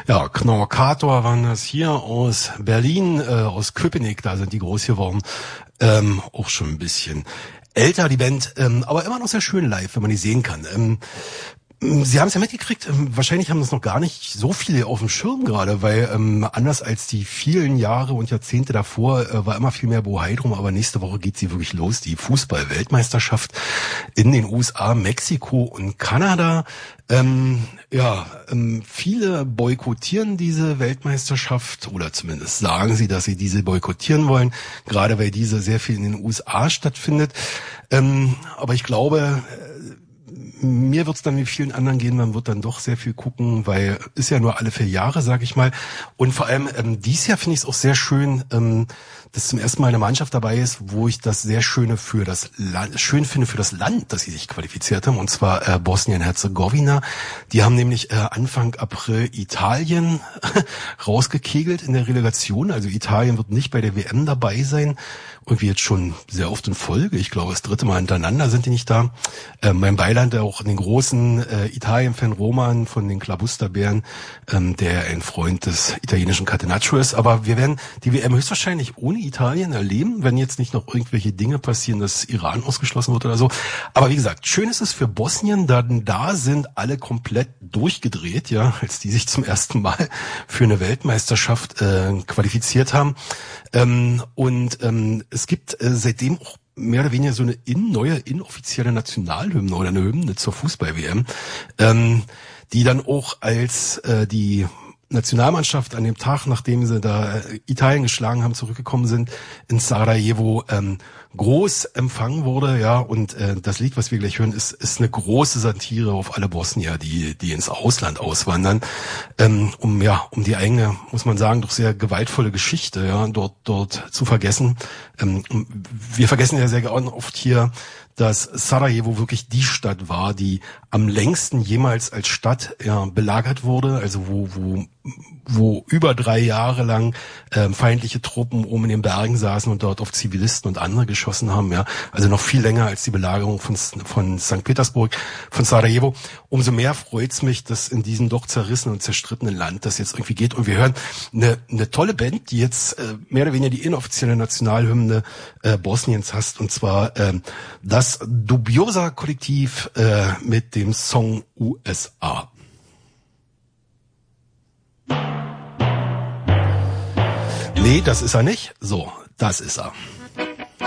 Ja, Knorkator waren das hier aus Berlin, aus Köpenick, da sind die groß geworden. Auch schon ein bisschen älter, die Band, aber immer noch sehr schön live, wenn man die sehen kann. Sie haben es ja mitgekriegt, wahrscheinlich haben das noch gar nicht so viele auf dem Schirm gerade, weil anders als die vielen Jahre und Jahrzehnte davor war immer viel mehr Bohai drum, aber nächste Woche geht sie wirklich los, die Fußball-Weltmeisterschaft in den USA, Mexiko und Kanada. Viele boykottieren diese Weltmeisterschaft oder zumindest sagen sie, dass sie diese boykottieren wollen, gerade weil diese sehr viel in den USA stattfindet. Aber ich glaube, mir wird's dann wie vielen anderen gehen, man wird dann doch sehr viel gucken, weil ist ja nur alle 4 Jahre, sag ich mal. Und vor allem dies Jahr finde ich es auch sehr schön, dass zum ersten Mal eine Mannschaft dabei ist, wo ich das sehr schön finde für das Land, dass sie sich qualifiziert haben, und zwar Bosnien-Herzegowina. Die haben nämlich Anfang April Italien rausgekegelt in der Relegation. Also Italien wird nicht bei der WM dabei sein. Irgendwie jetzt schon sehr oft in Folge. Ich glaube, das 3. Mal hintereinander sind die nicht da. Mein Beiland auch den großen Italien-Fan Roman von den Klabusterbären, der ein Freund des italienischen Catenaccio ist. Aber wir werden die WM höchstwahrscheinlich ohne Italien erleben, wenn jetzt nicht noch irgendwelche Dinge passieren, dass Iran ausgeschlossen wird oder so. Aber wie gesagt, schön ist es für Bosnien, da sind alle komplett durchgedreht, ja, als die sich zum ersten Mal für eine Weltmeisterschaft qualifiziert haben. Es gibt seitdem auch mehr oder weniger so eine neue inoffizielle Nationalhymne oder eine Hymne zur Fußball-WM, die dann auch als die Nationalmannschaft an dem Tag, nachdem sie da Italien geschlagen haben, zurückgekommen sind, in Sarajevo groß empfangen wurde, ja, und das Lied, was wir gleich hören, ist eine große Satire auf alle Bosnier, die ins Ausland auswandern, um die eigene, muss man sagen, doch sehr gewaltvolle Geschichte, ja, dort zu vergessen. Wir vergessen ja sehr oft hier, dass Sarajevo wirklich die Stadt war, die am längsten jemals als Stadt belagert wurde, also wo über 3 Jahre lang feindliche Truppen oben in den Bergen saßen und dort auf Zivilisten und andere geschossen haben, ja, also noch viel länger als die Belagerung von St. Petersburg, von Sarajevo. Umso mehr freut's mich, dass in diesem doch zerrissenen und zerstrittenen Land das jetzt irgendwie geht, und wir hören eine tolle Band, die jetzt mehr oder weniger die inoffizielle Nationalhymne Bosniens hast, und zwar das Dubiosa-Kollektiv mit dem Song USA. Nee, das ist er nicht. So, das ist er.